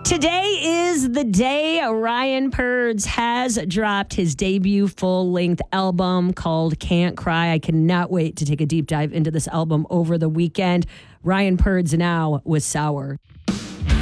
Today is the day Ryan Purds has dropped his debut full-length album called Can't Cry. I cannot wait to take a deep dive into this album over the weekend. Ryan Purds now with Sour.